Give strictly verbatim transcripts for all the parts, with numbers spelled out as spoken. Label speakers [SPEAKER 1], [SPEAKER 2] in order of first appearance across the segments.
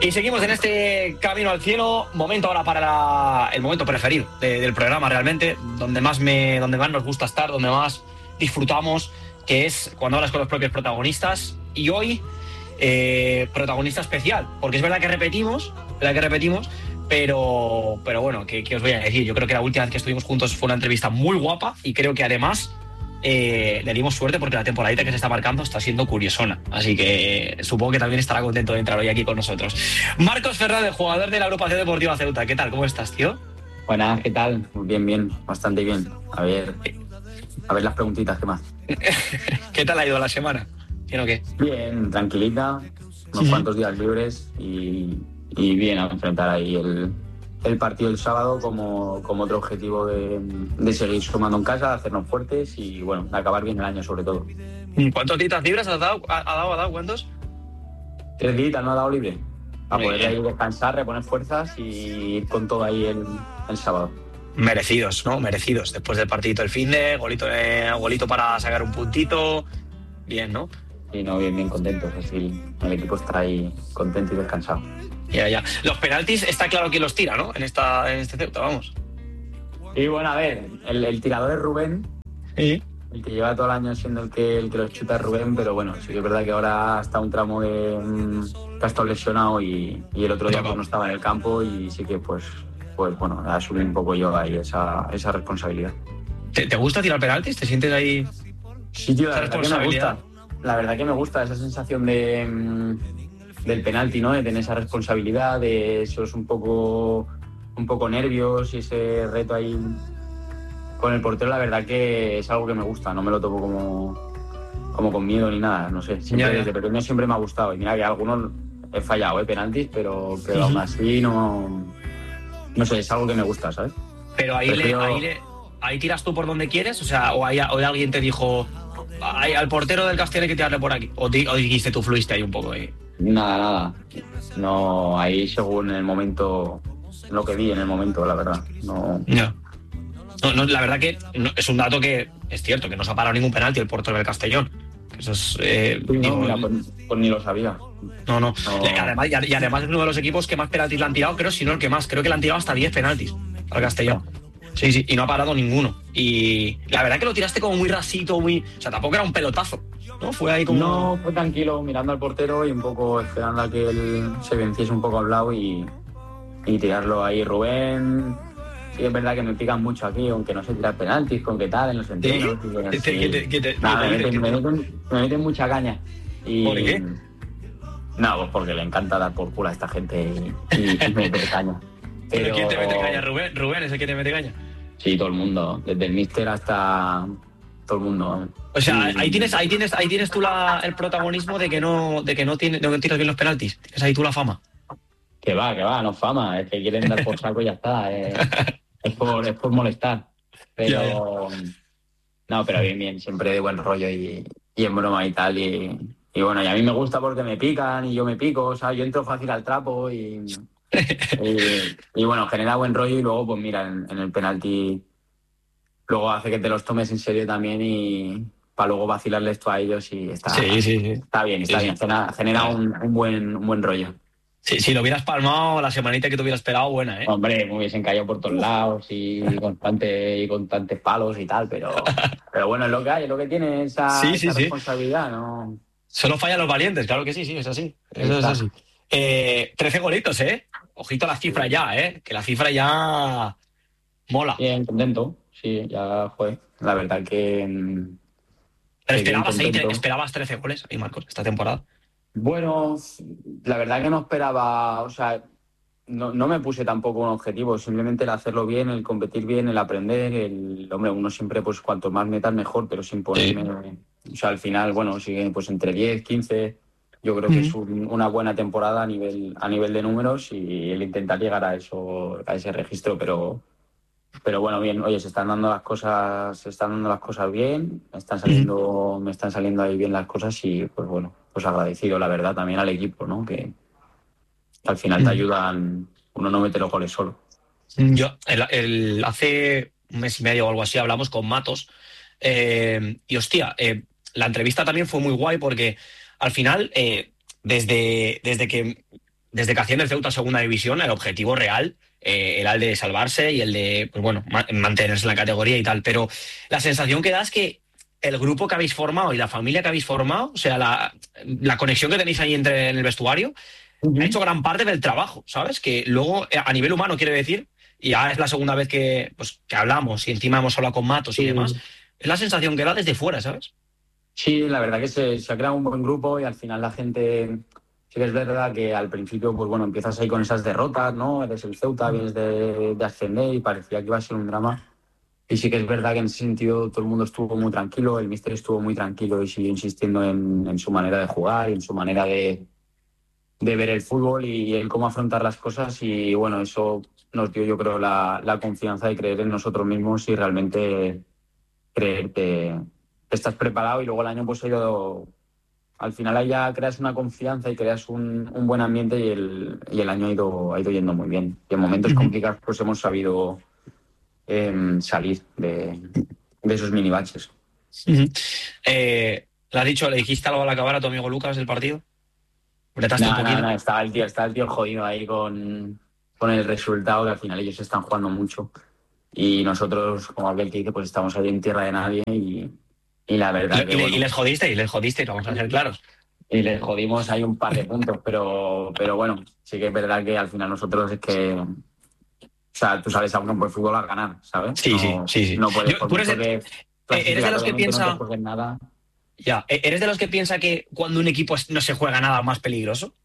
[SPEAKER 1] Y seguimos en este camino al cielo. Momento ahora para la, el momento preferido de, del programa realmente, donde más me, donde más nos gusta estar, donde más disfrutamos, que es cuando hablas con los propios protagonistas. Y hoy eh, protagonista especial, porque es verdad que repetimos, es verdad que repetimos, pero, pero bueno, ¿qué, qué os voy a decir? Yo creo que la última vez que estuvimos juntos fue una entrevista muy guapa y creo que además Eh, le dimos suerte porque la temporadita que se está marcando está siendo curiosona, así que eh, supongo que también estará contento de entrar hoy aquí con nosotros. Marcos Fernández, jugador de la Agrupación Deportiva Ceuta, ¿qué tal? ¿Cómo estás, tío?
[SPEAKER 2] Buenas, ¿qué tal? Bien, bien, bastante bien. A ver, a ver las preguntitas, ¿qué más?
[SPEAKER 1] ¿Qué tal ha ido la semana? ¿Bien o qué?
[SPEAKER 2] Bien, tranquilita, unos
[SPEAKER 1] Sí.
[SPEAKER 2] cuantos días libres y, y bien a enfrentar ahí el, el partido el sábado como, como otro objetivo de, de seguir sumando en casa, de hacernos fuertes y bueno, de acabar bien el año sobre todo.
[SPEAKER 1] ¿Cuántos días libres has dado? ¿Ha, ha dado? ¿Ha dado? ¿Cuántos?
[SPEAKER 2] Tres días no ha dado libre. A
[SPEAKER 1] Muy
[SPEAKER 2] poder
[SPEAKER 1] bien.
[SPEAKER 2] ahí descansar, reponer fuerzas y ir con todo ahí el, el sábado.
[SPEAKER 1] Merecidos, ¿no? Merecidos. Después del partidito del finde, golito, de, golito para sacar un puntito. Bien, ¿no?
[SPEAKER 2] Y no, bien, bien contentos. Así el equipo está ahí contento y descansado.
[SPEAKER 1] Ya, ya. Los penaltis, está claro quién los tira, ¿no? En, esta, en este Ceuta, vamos.
[SPEAKER 2] Y bueno, a ver, el, el tirador es Rubén.
[SPEAKER 1] Sí.
[SPEAKER 2] El que lleva todo el año siendo el que, el que los chuta es Rubén, pero bueno, sí que es verdad que ahora está un tramo de mm, que ha estado lesionado y, y el otro día pues, no estaba en el campo y sí que pues, pues bueno, asumí un poco yo ahí esa, esa responsabilidad.
[SPEAKER 1] ¿Te, ¿Te gusta tirar penaltis? ¿Te sientes ahí?
[SPEAKER 2] Sí, tío, la
[SPEAKER 1] Esa
[SPEAKER 2] verdad que me
[SPEAKER 1] responsabilidad.
[SPEAKER 2] gusta. La verdad que me gusta esa sensación de, mm, del penalti, ¿no? De tener esa responsabilidad, de esos un poco, un poco nervios y ese reto ahí con el portero. La verdad que es algo que me gusta, no me lo tomo como, como con miedo ni nada, no sé. Siempre,
[SPEAKER 1] Ya, ya.
[SPEAKER 2] desde pequeño siempre me ha gustado. Y mira que algunos he fallado, ¿eh? Penaltis, pero, pero
[SPEAKER 1] Uh-huh.
[SPEAKER 2] aún así no, no sé, es algo que me gusta, ¿sabes?
[SPEAKER 1] Pero ahí,
[SPEAKER 2] Prefiero...
[SPEAKER 1] le, ahí, le, ahí tiras tú por donde quieres, o sea, o, hay, o alguien te dijo, "Ay, al portero del Castellón hay que tirarle por aquí", o, di, o dijiste tú, fluiste ahí un poco ahí.
[SPEAKER 2] Nada, nada. No, ahí según el momento, lo que vi en el momento, la verdad. No.
[SPEAKER 1] No. No, no, la verdad que no, es un dato que es cierto, que no se ha parado ningún penalti el portero del Castellón. Eso es. Eh,
[SPEAKER 2] Sí, no,
[SPEAKER 1] digo,
[SPEAKER 2] mira, pues, pues ni lo sabía.
[SPEAKER 1] no, no.
[SPEAKER 2] No.
[SPEAKER 1] Y además, y además es uno de los equipos que más penaltis le han tirado, creo, si no el que más. Creo que le han tirado hasta diez penaltis al Castellón. Sí, sí, y no ha parado ninguno. Y la verdad que lo tiraste como muy rasito, muy. O sea, tampoco era un pelotazo, ¿no? Fue ahí como.
[SPEAKER 2] No, fue tranquilo, mirando al portero y un poco esperando a que él se venciese un poco al lado y, y tirarlo ahí. Rubén, sí es verdad que me pican mucho aquí, aunque no sé tirar penaltis, con qué tal, en los entrenos.
[SPEAKER 1] ¿Sí?
[SPEAKER 2] Y que,
[SPEAKER 1] ¿Qué te-
[SPEAKER 2] sí.
[SPEAKER 1] qué te- qué te-
[SPEAKER 2] Nada,
[SPEAKER 1] qué te
[SPEAKER 2] me,
[SPEAKER 1] dicen?
[SPEAKER 2] meten, me, meten, me meten mucha caña. Y,
[SPEAKER 1] ¿Por qué?
[SPEAKER 2] No, pues porque le encanta dar por culo a esta gente y, y, y me mete caña.
[SPEAKER 1] ¿Pero
[SPEAKER 2] Pero
[SPEAKER 1] quién te mete caña? ¿Rubén? ¿Rubén es el que te mete caña?
[SPEAKER 2] sí, todo el mundo, desde el míster hasta todo el mundo.
[SPEAKER 1] O sea,
[SPEAKER 2] Y-
[SPEAKER 1] ahí tienes, ahí tienes, ahí tienes tú la, el protagonismo de que no, de que no, tiene, no tiras bien los penaltis. Tienes ahí tú la fama.
[SPEAKER 2] Que va, que va, no fama, es que quieren dar por saco y ya está. Es, es, por, es por molestar. Pero.
[SPEAKER 1] Ya,
[SPEAKER 2] No, pero bien, bien, siempre de buen rollo y, y en broma y tal. Y, y bueno, y a mí me gusta porque me pican y yo me pico, o sea, yo entro fácil al trapo y. y, y bueno, genera buen rollo y luego, pues mira, en, en el penalti. Luego hace que te los tomes en serio también y para luego vacilarle esto a ellos y está,
[SPEAKER 1] Sí, sí, sí.
[SPEAKER 2] está bien, está
[SPEAKER 1] Sí,
[SPEAKER 2] bien,
[SPEAKER 1] sí.
[SPEAKER 2] genera, genera un, un, buen, un buen rollo.
[SPEAKER 1] Sí, si lo hubieras palmado la semanita que te hubieras esperado, buena, ¿eh?
[SPEAKER 2] Hombre, me hubiesen caído por todos lados y constante, y constantes palos y tal, pero, pero bueno, es lo que hay, es lo que tiene esa,
[SPEAKER 1] Sí, sí,
[SPEAKER 2] esa
[SPEAKER 1] sí.
[SPEAKER 2] responsabilidad, ¿no?
[SPEAKER 1] Solo fallan los valientes, claro que sí, sí, es así. Eso es así. Eh, trece golitos, ¿eh? Ojito a la cifra ya, ¿eh? Que la cifra ya mola.
[SPEAKER 2] Bien, contento, sí, ya fue. La verdad que...
[SPEAKER 1] Pero
[SPEAKER 2] que bien
[SPEAKER 1] esperabas, ahí,
[SPEAKER 2] contento.
[SPEAKER 1] esperabas trece goles ahí, Marcos, esta temporada.
[SPEAKER 2] Bueno, la verdad que no esperaba, o sea, no, no me puse tampoco un objetivo, simplemente el hacerlo bien, el competir bien, el aprender, el hombre, uno siempre, pues cuanto más metas mejor, pero sin ponerme, o sea, al final, bueno, sigue pues entre diez, quince, yo creo que es un, una buena temporada a nivel, a nivel de números y el intentar llegar a eso, a ese registro, pero, pero bueno, bien, oye, se están dando las cosas, se están dando las cosas bien, me están saliendo, me están saliendo ahí bien las cosas y pues bueno, pues agradecido, la verdad, también al equipo, ¿no? Que al final te ayudan, uno no mete los goles solo.
[SPEAKER 1] Yo, el, el, hace un mes y medio o algo así, hablamos con Matos eh, y hostia, eh, la entrevista también fue muy guay porque al final, eh, desde, desde que desde que asciende el Ceuta a segunda división, el objetivo real eh, era el de salvarse y el de, pues bueno, ma- mantenerse en la categoría y tal. Pero la sensación que da es que el grupo que habéis formado y la familia que habéis formado, o sea, la, la conexión que tenéis ahí entre en el vestuario, ha
[SPEAKER 2] Ujú.
[SPEAKER 1] hecho gran parte del trabajo, ¿sabes? Que luego, eh, a nivel humano, quiero decir, y ya es la segunda vez que, pues, que hablamos y encima hemos hablado con Matos y demás,
[SPEAKER 2] Sí,
[SPEAKER 1] es la sensación que da desde fuera, ¿sabes?
[SPEAKER 2] sí, la verdad que se, se ha creado un buen grupo y al final la gente, sí que es verdad que al principio, pues bueno, empiezas ahí con esas derrotas, ¿no? Eres el Ceuta, vienes de, de ascender y parecía que iba a ser un drama. Y sí que es verdad que en ese sentido todo el mundo estuvo muy tranquilo, el míster estuvo muy tranquilo y siguió insistiendo en, en su manera de jugar y en su manera de, de ver el fútbol y el cómo afrontar las cosas. Y bueno, eso nos dio, yo creo, la, la confianza de creer en nosotros mismos y realmente creer que, que estás preparado. Y luego el año pues ha ido, al final ahí ya creas una confianza y creas un, un buen ambiente y el, y el año ha ido, ha ido yendo muy bien. Y en momentos
[SPEAKER 1] Ujú.
[SPEAKER 2] complicados pues hemos sabido eh, salir de, de esos mini baches.
[SPEAKER 1] Ujú. Eh, ¿le has dicho, le dijiste algo al acabar a tu amigo Lucas del partido? ¿Bretaste un
[SPEAKER 2] Nada, nada,
[SPEAKER 1] poquito?
[SPEAKER 2] nada, estaba el tío, estaba el tío jodido ahí con, con el resultado, que al final ellos están jugando mucho. Y nosotros, como aquel que dice, pues estamos ahí en tierra de nadie y, y la
[SPEAKER 1] Y,
[SPEAKER 2] verdad
[SPEAKER 1] le-
[SPEAKER 2] que
[SPEAKER 1] y le- y
[SPEAKER 2] bueno,
[SPEAKER 1] les jodiste, y les jodiste, vamos a ser claros.
[SPEAKER 2] y les jodimos ahí un par de puntos, pero, pero bueno, sí que es verdad que al final nosotros es que, o sea, tú sales a un campo de fútbol a ganar, ¿sabes?
[SPEAKER 1] Sí, sí,
[SPEAKER 2] No,
[SPEAKER 1] sí, sí.
[SPEAKER 2] no puedes,
[SPEAKER 1] Yo,
[SPEAKER 2] por
[SPEAKER 1] tú eres
[SPEAKER 2] mucho
[SPEAKER 1] de,
[SPEAKER 2] que
[SPEAKER 1] eh, eres de los que
[SPEAKER 2] clasificatoriamente no te
[SPEAKER 1] piensa,
[SPEAKER 2] juegues nada.
[SPEAKER 1] ya, eh, eres de los que piensa que cuando un equipo es- no se juega nada más peligroso.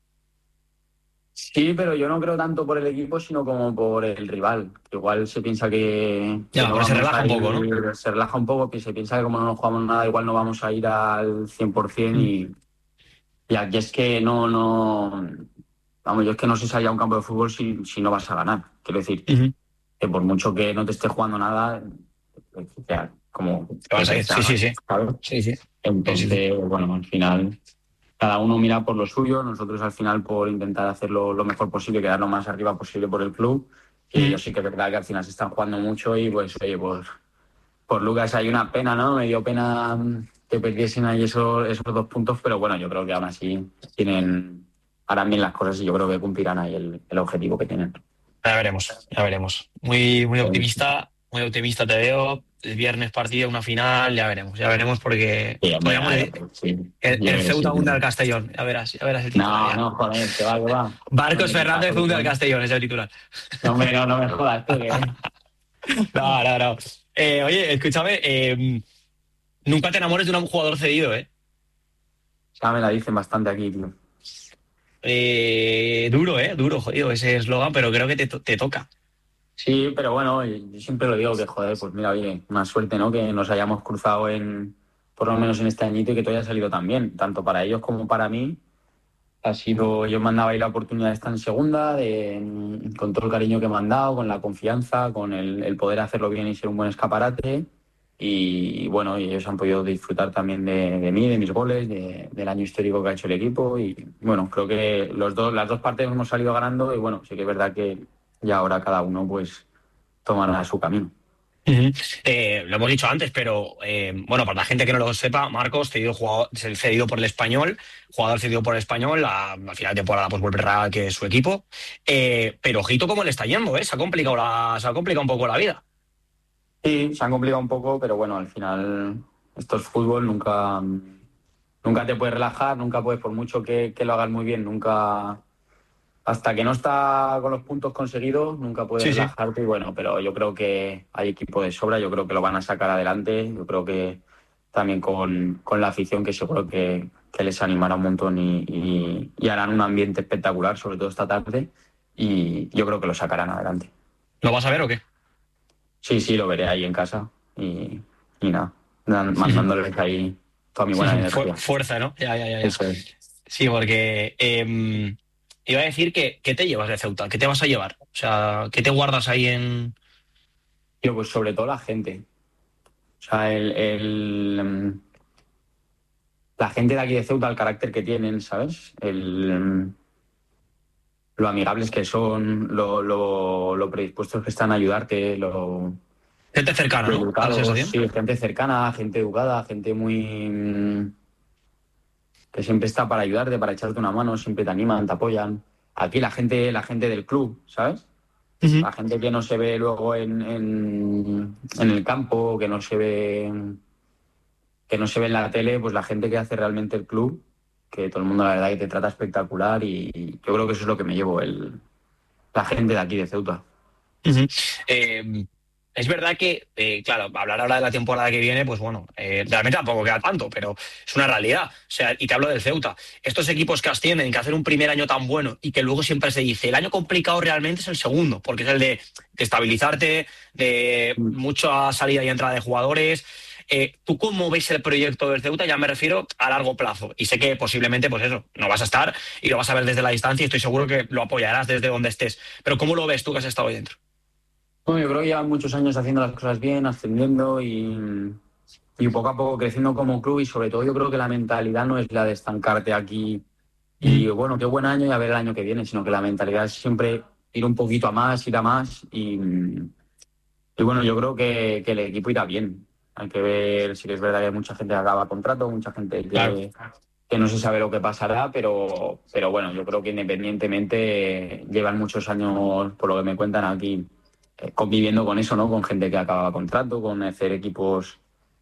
[SPEAKER 2] Sí, pero yo no creo tanto por el equipo, sino como por el rival. Que igual se piensa que, que
[SPEAKER 1] Ya,
[SPEAKER 2] no
[SPEAKER 1] porque se
[SPEAKER 2] vamos
[SPEAKER 1] relaja
[SPEAKER 2] a
[SPEAKER 1] un poco, ¿no?
[SPEAKER 2] ir, se relaja un poco, que se piensa que como no nos jugamos nada, igual no vamos a ir al cien por ciento
[SPEAKER 1] Mm.
[SPEAKER 2] y, y aquí es que no, no, vamos, yo es que no sé si haya un campo de fútbol si, si no vas a ganar. Quiero decir,
[SPEAKER 1] Ujú.
[SPEAKER 2] que por mucho que no te esté jugando nada, ya, como
[SPEAKER 1] Te
[SPEAKER 2] que
[SPEAKER 1] vas a ir.
[SPEAKER 2] se
[SPEAKER 1] Sí, sí,
[SPEAKER 2] haga,
[SPEAKER 1] sí.
[SPEAKER 2] ¿sabes?
[SPEAKER 1] Sí, sí. Sí, sí, sí.
[SPEAKER 2] Entonces, bueno, al final cada uno mira por lo suyo, nosotros al final por intentar hacerlo lo mejor posible, quedar lo más arriba posible por el club. Y
[SPEAKER 1] Ujú.
[SPEAKER 2] ellos sí que es verdad que al final se están jugando mucho y pues, oye, pues por Lucas hay una pena, ¿no? Me dio pena mm, que perdiesen ahí esos, esos dos puntos, pero bueno, yo creo que aún así tienen, harán bien las cosas y yo creo que cumplirán ahí el, el objetivo que tienen.
[SPEAKER 1] Ya veremos, ya veremos. Muy, muy optimista, muy optimista te veo. El viernes partido, una final, ya veremos, ya veremos porque
[SPEAKER 2] Sí, hombre,
[SPEAKER 1] podríamos
[SPEAKER 2] a ver,
[SPEAKER 1] decir,
[SPEAKER 2] sí,
[SPEAKER 1] el,
[SPEAKER 2] yo
[SPEAKER 1] el
[SPEAKER 2] creo que sí.
[SPEAKER 1] Ceuta hunde al Castellón, ya verás, ya verás el titular
[SPEAKER 2] No,
[SPEAKER 1] ya.
[SPEAKER 2] no, joder, que va, que va. No
[SPEAKER 1] Barcos
[SPEAKER 2] te metas,
[SPEAKER 1] Fernández hunde al
[SPEAKER 2] ¿no?
[SPEAKER 1] Castellón, es el titular.
[SPEAKER 2] No, hombre, no, no me jodas tú, que...
[SPEAKER 1] No, no, no. Eh, oye, escúchame, eh, nunca te enamores de un jugador cedido, ¿eh?
[SPEAKER 2] Ya me la dicen bastante aquí, tío.
[SPEAKER 1] Eh, duro, ¿eh? Duro, jodido ese eslogan, pero creo que te, to- te toca.
[SPEAKER 2] Sí, pero bueno, yo siempre lo digo que, joder, pues mira, oye, una suerte, ¿no? Que nos hayamos cruzado en, por lo menos en este añito y que todo haya salido tan bien, tanto para ellos como para mí. Ha sido, yo me han dado ahí la oportunidad de estar en segunda, de, con todo el cariño que me han dado, con la confianza, con el, el poder hacerlo bien y ser un buen escaparate. Y, bueno, y ellos han podido disfrutar también de, de mí, de mis goles, de- del año histórico que ha hecho el equipo. Y bueno, creo que los dos, las dos partes hemos salido ganando y bueno, sí que es verdad que ya ahora cada uno pues tomará su camino.
[SPEAKER 1] Ujú. Eh, lo hemos dicho antes, pero eh, bueno, para la gente que no lo sepa, Marcos, cedido, jugador, cedido por el Español, jugador cedido por el Español, a, al final de temporada pues vuelve Real, que es su equipo. Eh, pero ojito cómo le está yendo, ¿eh? Se ha complicado la, se ha complicado un poco la vida.
[SPEAKER 2] Sí, se han complicado un poco, pero bueno, al final esto es fútbol, nunca, nunca te puedes relajar, nunca puedes, por mucho que, que lo hagas muy bien, nunca, hasta que no está con los puntos conseguidos, nunca puedes
[SPEAKER 1] Sí, sí.
[SPEAKER 2] relajarte y bueno, pero yo creo que hay equipo de sobra, yo creo que lo van a sacar adelante, yo creo que también con, con la afición que seguro que, que les animará un montón y, y, y harán un ambiente espectacular, sobre todo esta tarde, y yo creo que lo sacarán adelante.
[SPEAKER 1] ¿Lo vas a ver o qué?
[SPEAKER 2] Sí, sí, lo veré ahí en casa y, y nada, dan- mandándoles ahí toda mi buena
[SPEAKER 1] Fu-
[SPEAKER 2] energía.
[SPEAKER 1] Fuerza, ¿no? Ya, ya, ya, ya.
[SPEAKER 2] Eso es.
[SPEAKER 1] Sí, porque eh, iba a decir que ¿qué te llevas de Ceuta? ¿Qué te vas a llevar? O sea, ¿qué te guardas ahí en...?
[SPEAKER 2] Yo, pues sobre todo la gente. O sea, el, el, mm, la gente de aquí de Ceuta, el carácter que tienen, ¿sabes? El, mm, lo amigables que son, lo, lo, lo predispuestos que están a ayudarte, lo,
[SPEAKER 1] Gente cercana,
[SPEAKER 2] lo
[SPEAKER 1] ¿no? Da la
[SPEAKER 2] educados,
[SPEAKER 1] sensación.
[SPEAKER 2] sí, gente cercana, gente educada, gente muy... mm, que siempre está para ayudarte, para echarte una mano, siempre te animan, te apoyan. aquí la gente, la gente del club, ¿sabes?
[SPEAKER 1] Uh-huh.
[SPEAKER 2] La gente que no se ve luego en, en, en el campo, que no se ve que no se ve en la tele, pues la gente que hace realmente el club, que todo el mundo la verdad que te trata espectacular y yo creo que eso es lo que me llevo, el, la gente de aquí de Ceuta.
[SPEAKER 1] Uh-huh. Eh, es verdad que, eh, claro, hablar ahora de la temporada que viene, pues bueno, eh, realmente tampoco queda tanto, pero es una realidad. O sea, y te hablo del Ceuta. Estos equipos que ascienden, que hacen un primer año tan bueno y que luego siempre se dice, el año complicado realmente es el segundo, porque es el de, de estabilizarte, de mucha salida y entrada de jugadores. Eh, ¿Tú cómo ves el proyecto del Ceuta? Ya me refiero a largo plazo. Y sé que posiblemente, pues eso, no vas a estar y lo vas a ver desde la distancia y estoy seguro que lo apoyarás desde donde estés. Pero ¿cómo lo ves tú que has estado ahí dentro?
[SPEAKER 2] Bueno, yo creo que llevan muchos años haciendo las cosas bien, ascendiendo y, y poco a poco creciendo como club y sobre todo yo creo que la mentalidad no es la de estancarte aquí y bueno, qué buen año y a ver el año que viene, sino que la mentalidad es siempre ir un poquito a más, ir a más y, y bueno, yo creo que, que el equipo irá bien. Hay que ver, sí que es verdad que hay mucha gente que acaba contrato, mucha gente
[SPEAKER 1] Claro.
[SPEAKER 2] que, que no se sabe lo que pasará, pero, pero bueno, yo creo que independientemente llevan muchos años, por lo que me cuentan aquí, eh, conviviendo con eso, ¿no? Con gente que acaba contrato, con hacer equipos